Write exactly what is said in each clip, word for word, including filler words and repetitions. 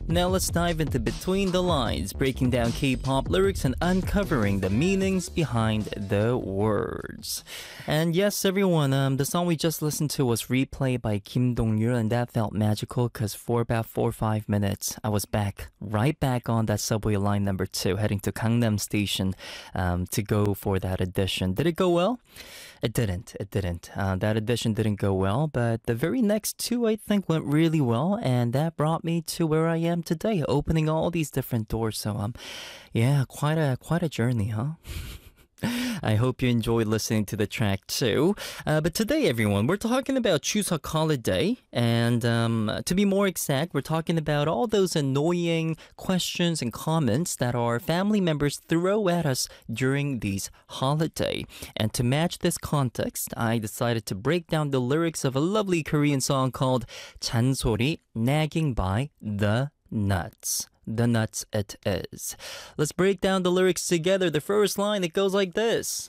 Now let's dive into Between the Lines, breaking down K-pop lyrics and uncovering the meanings behind the words. And yes, everyone, um, the song we just listened to was replayed by Kim Dong-yul, and that felt magical because for about four or five minutes, I was back, right back on that subway line number two, heading to Gangnam Station um, to go for that audition. Did it go well? It didn't. It didn't. Uh, that audition didn't go well, but the very next two, I think, went really well, and that brought me to where I am today, opening all these different doors. So, um, yeah, quite a quite a journey, huh? I hope you enjoyed listening to the track too. Uh, but today, everyone, we're talking about Chuseok holiday. And um, to be more exact, we're talking about all those annoying questions and comments that our family members throw at us during these holiday. And to match this context, I decided to break down the lyrics of a lovely Korean song called 잔소리, nagging by The Nuts. The Nuts it is. Let's break down the lyrics together. The first line, it goes like this.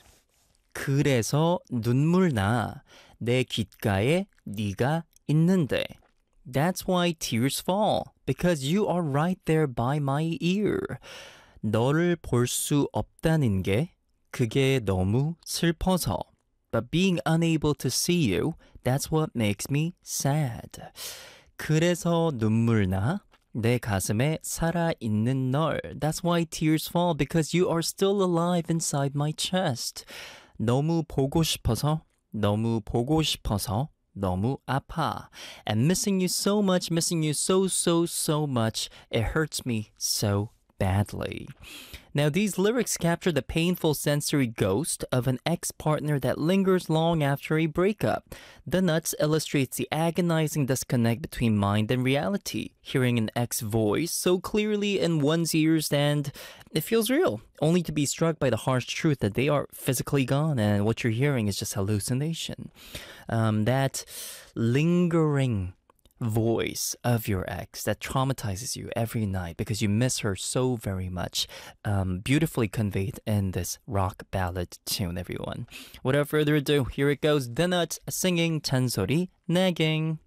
그래서 눈물 나. 내 귓가에 네가 있는데. That's why tears fall. Because you are right there by my ear. 너를 볼 수 없다는 게 그게 너무 슬퍼서. But being unable to see you, that's what makes me sad. 그래서 눈물 나. 내 가슴에 살아있는 널. That's why tears fall, because you are still alive inside my chest. 너무 보고 싶어서, 너무 보고 싶어서, 너무 아파. And missing you so much, missing you so, so, so much, it hurts me so badly. Now, these lyrics capture the painful sensory ghost of an ex-partner that lingers long after a breakup. The Nuts illustrates the agonizing disconnect between mind and reality, hearing an ex voice so clearly in one's ears, and it feels real, only to be struck by the harsh truth that they are physically gone and what you're hearing is just hallucination. Um, that lingering voice of your ex that traumatizes you every night because you miss her so very much, um, beautifully conveyed in this rock ballad tune, everyone. Without further ado, here it goes. The Nuts singing 잔소리, nagging.